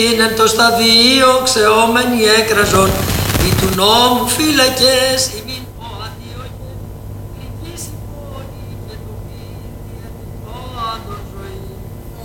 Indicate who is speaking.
Speaker 1: Είναι το σταδίο ξεόμενοι έκραζον, οι του νόμου φύλακες.